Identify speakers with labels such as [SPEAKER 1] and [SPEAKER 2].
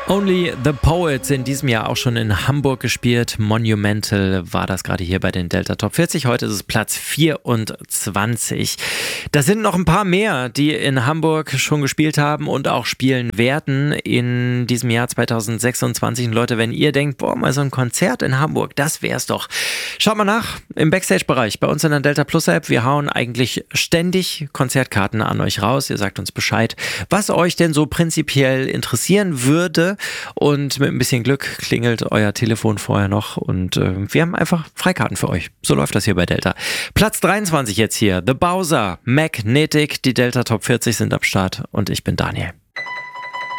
[SPEAKER 1] Only the Poets in diesem Jahr auch schon in Hamburg gespielt. Monumental war das gerade hier bei den Delta Top 40. Heute ist es Platz 24. Da sind noch ein paar mehr, die in Hamburg schon gespielt haben und auch spielen werden in diesem Jahr 2026. Und Leute, wenn ihr denkt, boah, mal so ein Konzert in Hamburg, das wär's doch. Schaut mal nach im Backstage-Bereich bei uns in der Delta Plus App. Wir hauen eigentlich ständig Konzertkarten an euch raus. Ihr sagt uns Bescheid, was euch denn so prinzipiell interessieren würde. Und mit ein bisschen Glück klingelt euer Telefon vorher noch und wir haben einfach Freikarten für euch. So läuft das hier bei Delta. Platz 23 jetzt hier. The Bowser, Magnetic, die Delta Top 40 sind am Start und ich bin Daniel.